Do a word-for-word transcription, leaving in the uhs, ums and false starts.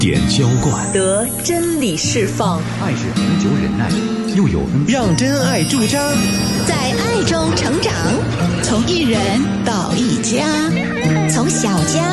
点浇灌， 得真理释放。 爱是恒久忍耐，又有恩。 让真爱驻扎， 在爱中成长，从一人到一家，从小家